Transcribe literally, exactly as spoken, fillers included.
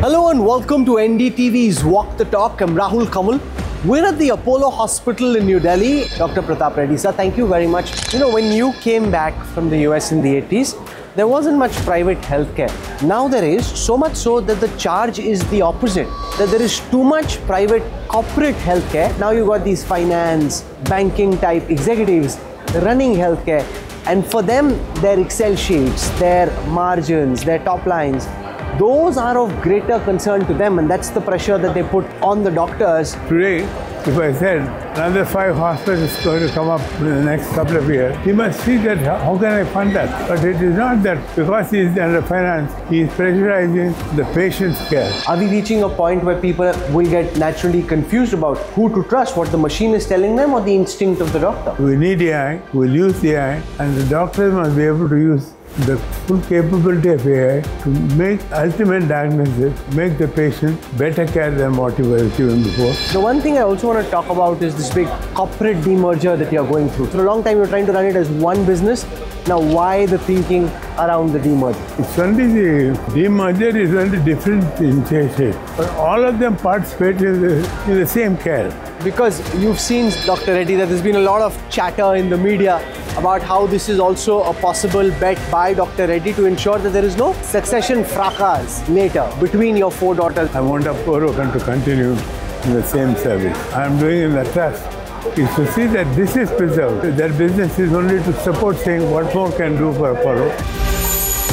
Hello and welcome to N D T V's Walk the Talk. I'm Rahul Kamal. We're at the Apollo Hospital in New Delhi. Doctor Pratap Reddy sir, thank you very much. You know, when you came back from the U S in the eighties, there wasn't much private healthcare. Now there is, so much so that the charge is the opposite. That there is too much private corporate healthcare. Now you got these finance, banking type executives running healthcare. And for them, their Excel sheets, their margins, their top lines, those are of greater concern to them, and that's the pressure that they put on the doctors. Today, if I said another five hospitals going to come up in the next couple of years, he must see that how can I fund that? But it is not that because he is under finance, he is pressurizing the patient's care. Are we reaching a point where people will get naturally confused about who to trust, what the machine is telling them or the instinct of the doctor? We need A I, we'll use A I, and the doctors must be able to use the full capability of A I to make ultimate diagnosis, make the patient better care than what you were given before. The one thing I also want to talk about is this big corporate demerger that you're going through. For a long time you're trying to run it as one business. Now why the thinking around the demerger? It's only the demerger is only different in shape, but all of them participate in the, in the same care. Because you've seen, Doctor Reddy, that there's been a lot of chatter in the media about how this is also a possible bet by Doctor Reddy to ensure that there is no succession fracas later between your four daughters. I want Apollo to continue in the same service. I am doing in the trust is to see that this is preserved. Their business is only to support saying what more can do for Apollo.